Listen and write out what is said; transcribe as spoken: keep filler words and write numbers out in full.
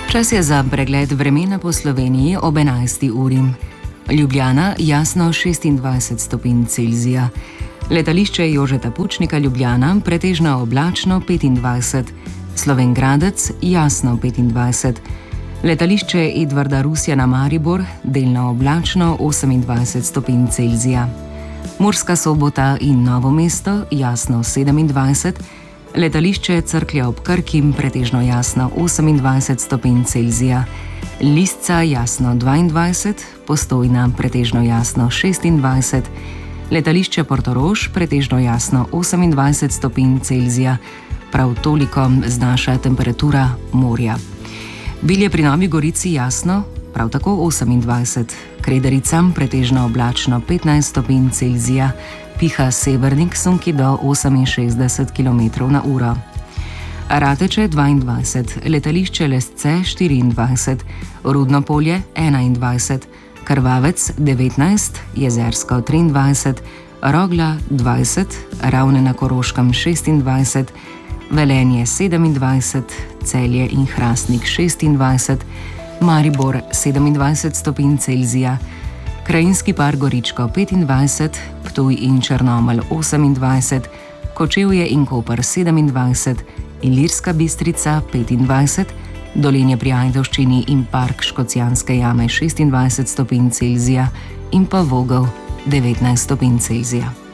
Čas je za pregled vremena po Sloveniji ob enajsti uri. Ljubljana jasno šestindvajset stopinj Celzija. Letališče Jožeta Pučnika Ljubljana pretežno oblačno petindvajset. Slovenj Gradec jasno petindvajset. Letališče Edvarda Rusjana Maribor delno oblačno osemindvajset stopinj Celzija. Murska Sobota in Novo mesto jasno sedemindvajset. Letališče Cerklje ob Krki pretežno jasno osemindvajset stopinj Celzija. Lisca jasno dvaindvajset, Postojna pretežno jasno šestindvajset. Letališče Portorož pretežno jasno osemindvajset stopinj Celzija. Prav toliko znaša temperatura morja. Bilje pri Novi Gorici jasno, prav tako osemindvajset. Krederica pretežno oblačno petnajst stopinj Celzija. Piha severnik sunki do oseminšestdeset kilometrov na uro. Rateče dvaindvajset, letališče Lesce štiriindvajset, Rudno polje enaindvajset, Krvavec devetnajst, Jezersko triindvajset, Rogla dvajset, Ravne na Koroškem šestindvajset, Velenje sedemindvajset, Celje in Hrastnik šestindvajset, Maribor sedemindvajset stopinj Celzija, Krajinski par Goričko petindvajset, Ptuj in Črnomelj osemindvajset, Kočevje in Koper sedemindvajset, Ilirska Bistrica petindvajset, Dolenje pri Ajdovščini in park Škocjanske jame šestindvajset stopinj Celzija in pa Vogel devetnajst stopinj Celzija.